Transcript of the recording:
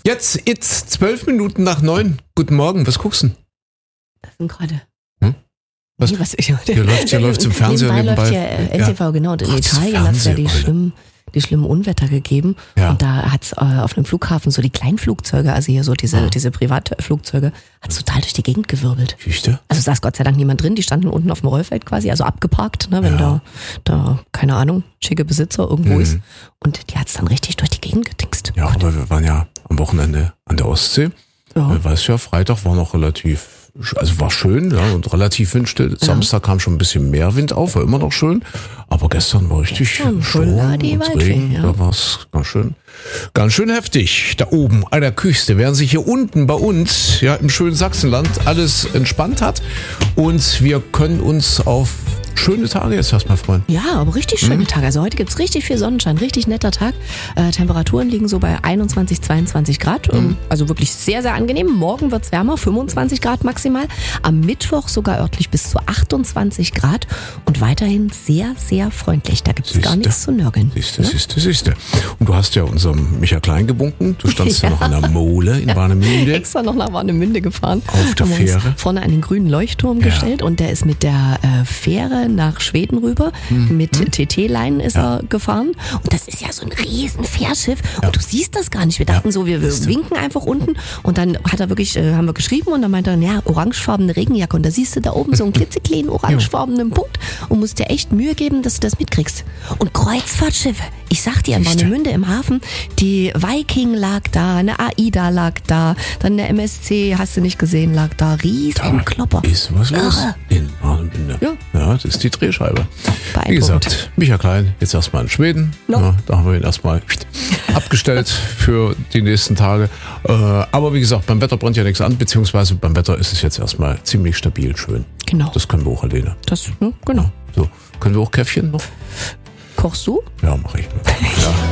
Jetzt 8:12 Guten Morgen, was guckst du? Das sind gerade... Was? Nee, was Hier läuft's im Fernsehen nebenbei. nebenbei. Läuft ja NTV, genau. Und in Italien hat es ja die schlimmen Unwetter gegeben. Ja. Und da hat es auf einem Flughafen so die Kleinflugzeuge, also hier so diese Privatflugzeuge, hat es total durch die Gegend gewirbelt. Geschichte? Also saß Gott sei Dank niemand drin, die standen unten auf dem Rollfeld quasi, also abgeparkt, ne, wenn da, keine Ahnung, schicke Besitzer irgendwo ist. Und die hat es dann richtig durch die Gegend gedingst. Ja, aber wir waren ja am Wochenende an der Ostsee. Ja. Weißt ja, Freitag war noch war schön, ja, und relativ windstill. Samstag kam schon ein bisschen mehr Wind auf, war immer noch schön. Aber gestern war richtig Sturm und Regen, da war es ganz schön heftig. Da oben an der Küste, während sich hier unten bei uns, ja, im schönen Sachsenland alles entspannt hat. Und wir können uns auf schöne Tage jetzt erstmal freuen. Ja, aber richtig schöne Tage. Also heute gibt's richtig viel Sonnenschein, richtig netter Tag. Temperaturen liegen so bei 21, 22 Grad. Also wirklich sehr, sehr angenehm. Morgen wird's wärmer, 25 Grad maximal. Am Mittwoch sogar örtlich bis zu 28 Grad. Und weiterhin sehr, sehr freundlich. Da gibt's gar nichts zu nörgeln. Siehste. Und du hast ja unserem Micha Klein gebunken. Du standst ja noch an der Mole in Warnemünde. Extra noch nach Warnemünde gefahren. Auf der Fähre. Uns vorne an den grünen Leuchtturm gestellt. Und der ist mit der Fähre nach Schweden rüber. Mit TT-Line ist er gefahren. Und das ist ja so ein riesen Fährschiff. Und du siehst das gar nicht. Wir dachten so, wir winken einfach unten. Und dann hat er wirklich, haben wir geschrieben und dann meinte er, ja, orangefarbene Regenjacke. Und da siehst du da oben so einen klitzekleinen orangefarbenen Punkt und musst dir echt Mühe geben, dass du das mitkriegst. Und Kreuzfahrtschiffe. Ich sag dir, in Warnemünde im Hafen, die Viking lag da, eine AIDA lag da, dann eine MSC, hast du nicht gesehen, lag da. Riesen Klopper. Ist was los in Warnemünde. Ja, das ist die Drehscheibe. Wie gesagt, Micha Klein, jetzt erstmal in Schweden. No. Ja, da haben wir ihn erstmal abgestellt für die nächsten Tage. Aber wie gesagt, beim Wetter brennt ja nichts an, beziehungsweise beim Wetter ist es jetzt erstmal ziemlich stabil schön. Genau. Das können wir auch alleine. Genau. So, können wir auch Käffchen noch? Kochst du? Ja, mache ich. Ja.